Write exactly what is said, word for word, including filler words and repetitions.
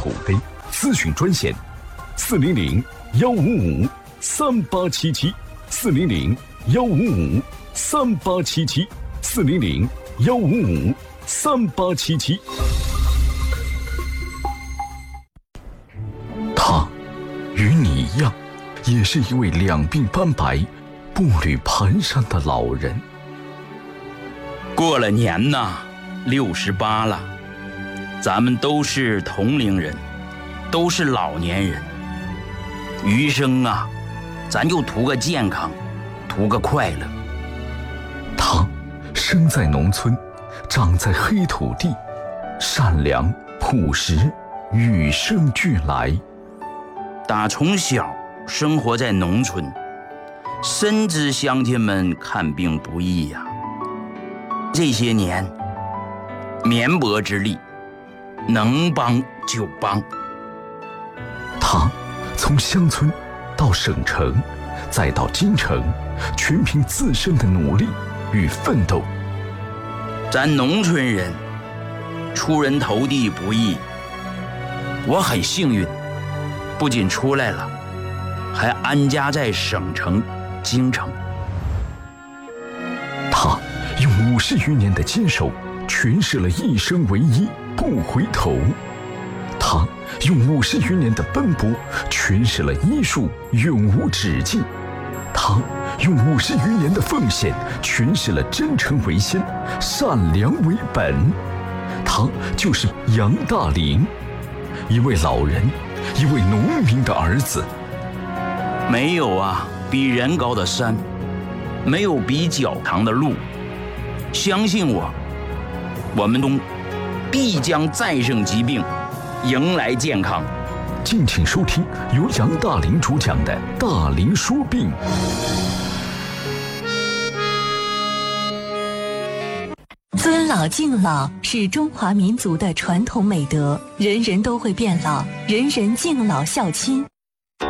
口碑咨询专线：四零零幺五五三八七七，四零零幺五五三八七七，四零零幺五五三八七七。他与你一样，也是一位两鬓斑白、步履蹒跚的老人。 过了年呐，六十八了，咱们都是同龄人，都是老年人。余生啊，咱就图个健康，图个快乐。 他生在农村，长在黑土地，善良朴实，与生俱来。 打从小生活在农村，深知乡亲们看病不易呀、啊。这些年，绵薄之力，能帮就帮。 他从乡村到省城，再到京城，全凭自身的努力与奋斗。 咱农村人出人头地不易，我很幸运，不仅出来了，还安家在省城京城。 他用五十余年的坚守，诠释了一生为一，不回头。他用五十余年的奔波，诠释了医术永无止境。他用五十余年的奉献，诠释了真诚为先，善良为本。他就是杨大林，一位老人，一位农民的儿子。 没有啊比人高的山，没有比脚长的路。相信我，我们中必将战胜疾病，迎来健康。 敬请收听由杨大林主讲的《大林说病》。 尊老敬老是中华民族的传统美德，人人都会变老，人人敬老孝亲。